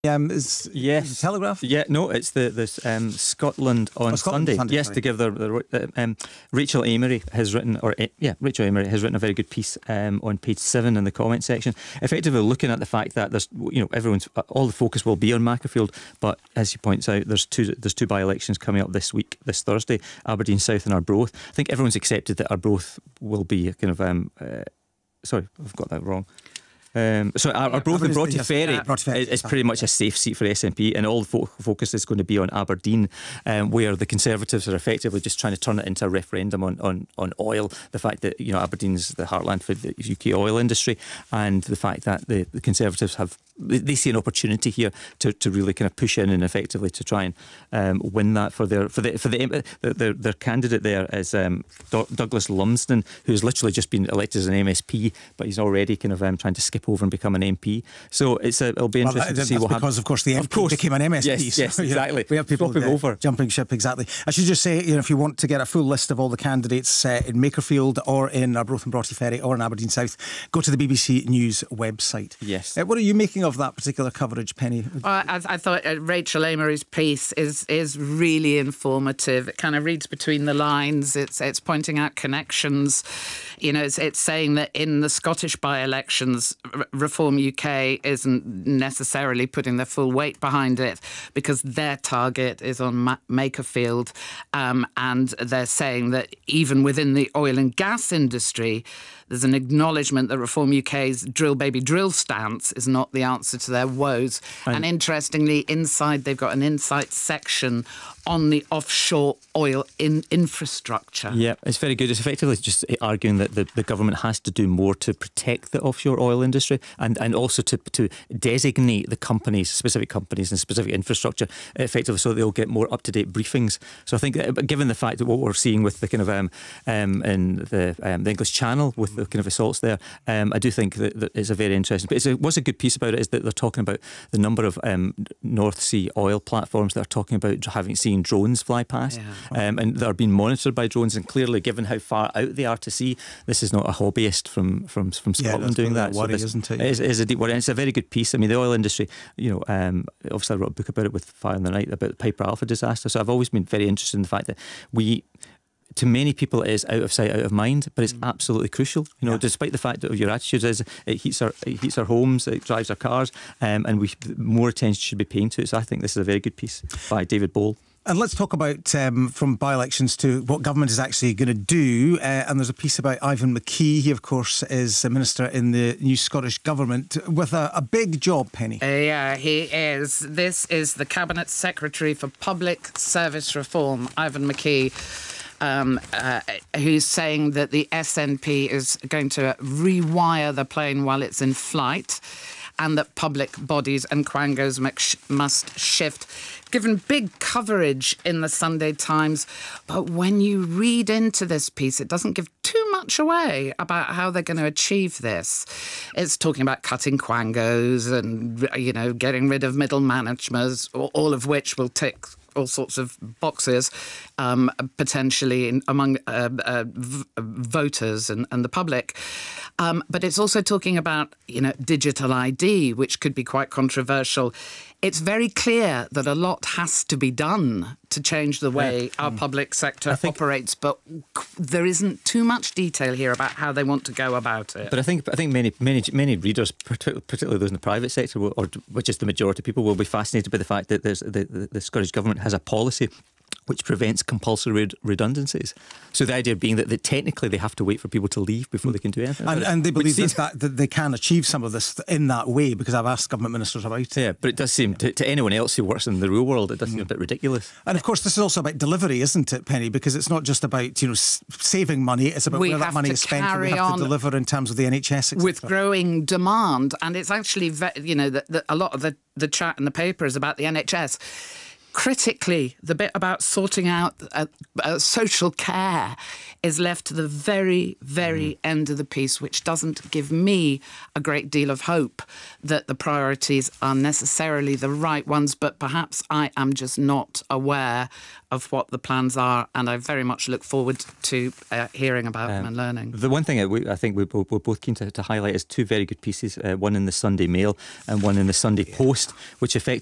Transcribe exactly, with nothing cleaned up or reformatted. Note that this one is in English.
Um, is, yes. is Telegraph? Yeah, no, it's the this um, Scotland on oh, Scotland Sunday. Sunday. Yes, Sorry. to give their, their um, Rachel Amery has written, or yeah, Rachel Amery has written a very good piece um, on page seven in the comment section, effectively looking at the fact that there's, you know, everyone's all the focus will be on Macclesfield, but as he points out, there's two there's two by-elections coming up this week, this Thursday, Aberdeen South and Arbroath. I think everyone's accepted that Arbroath will be a kind of um, uh, sorry, I've got that wrong. Um, so our, yeah, our Arbroath and Broughty yes, Ferry uh, Broughty Ferry is, is pretty much a safe seat for S N P, and all the fo- focus is going to be on Aberdeen, um, where the Conservatives are effectively just trying to turn it into a referendum on, on, on oil. The fact that, you know, Aberdeen's the heartland for the U K oil industry, and the fact that the, the Conservatives have they see an opportunity here to, to really kind of push in and effectively to try and um, win that for their for the for the their, their candidate there is um, Do- Douglas Lumsden, who's literally just been elected as an M S P, but he's already kind of um, trying to skip over and become an M P. So it's a, it'll be interesting well, that, to see what happens. Because of course the M P of course. became an M S P. Yes, so, yes, exactly. Know, we have people Swapping uh, over, jumping ship. Exactly. I should just say, you know, if you want to get a full list of all the candidates uh, in Makerfield or in Arbroath and Broughty Ferry or in Aberdeen South, go to the B B C News website. Yes. Uh, what are you making of that particular coverage, Penny? Well, I, I thought uh, Rachel Amery's piece is is really informative. It kind of reads between the lines. It's it's pointing out connections. You know, it's it's saying that in the Scottish by-elections, R- Reform U K isn't necessarily putting their full weight behind it because their target is on Ma- Makerfield, um, and they're saying that even within the oil and gas industry, there's an acknowledgement that Reform U K's drill baby drill stance is not the answer to their woes. And, and interestingly, inside they've got an insight section on the offshore oil in infrastructure. Yeah, it's very good. It's effectively just arguing that the, the government has to do more to protect the offshore oil industry and, and also to, to designate the companies, specific companies and specific infrastructure effectively so they'll get more up-to-date briefings. So I think that, given the fact that what we're seeing with the kind of um, um in the, um, the English Channel with the kind of assaults there, um, I do think that, that it's a very interesting, but it's a, what's a good piece about it is that they're talking about the number of um, North Sea oil platforms that are talking about having seen drones fly past, yeah. um, and they're being monitored by drones, and clearly given how far out they are to sea, this is not a hobbyist from from, from Scotland yeah, doing that. Worry, so this, isn't it? It is, it is a deep worry, and it's a very good piece. I mean, the oil industry, you know, um, obviously I wrote a book about it with Fire in the Night about the Piper Alpha disaster, so I've always been very interested in the fact that we, to many people, it is out of sight, out of mind, but it's absolutely crucial. You know, yeah. Despite the fact that your attitude is it heats our it heats our homes, it drives our cars, um, and we more attention should be paying to it. So I think this is a very good piece by David Bole. And let's talk about um, from by-elections to what government is actually going to do. Uh, and there's a piece about Ivan McKee. He, of course, is a minister in the new Scottish government with a, a big job, Penny. Uh, yeah, he is. This is the Cabinet Secretary for Public Service Reform, Ivan McKee. Um, uh, who's saying that the S N P is going to rewire the plane while it's in flight, and that public bodies and quangos must shift. Given big coverage in the Sunday Times, but when you read into this piece, it doesn't give too much away about how they're going to achieve this. It's talking about cutting quangos and, you know, getting rid of middle managements, all of which will tick all sorts of boxes, um, potentially in, among uh, uh, v- voters and, and the public. Um, but it's also talking about, you know, digital I D, which could be quite controversial. It's very clear that a lot has to be done to change the way yeah. our mm. public sector operates, but there isn't too much detail here about how they want to go about it. But I think I think many many many readers, particularly those in the private sector, will, or which is the majority of people, will be fascinated by the fact that there's the, the, the Scottish Government has a policy which prevents compulsory redundancies. So the idea being that, that technically they have to wait for people to leave before they can do anything. And, and they believe that, that, that they can achieve some of this in that way, because I've asked government ministers about it. Yeah, but it does seem, to, to anyone else who works in the real world, it does seem mm. a bit ridiculous. And of course, this is also about delivery, isn't it, Penny? Because it's not just about, you know, s- saving money, it's about we where that money is spent, and we have to deliver in terms of the N H S, et cetera. With growing demand. And it's actually, ve- you know, that a lot of the, the chat in the paper is about the N H S. Critically, the bit about sorting out uh, uh, social care is left to the very, very mm. end of the piece, which doesn't give me a great deal of hope that the priorities are necessarily the right ones, but perhaps I am just not aware of what the plans are, and I very much look forward to uh, hearing about um, them and learning. The one thing that we, I think we, we're both keen to, to highlight is two very good pieces, uh, one in the Sunday Mail and one in the Sunday Post, which effectively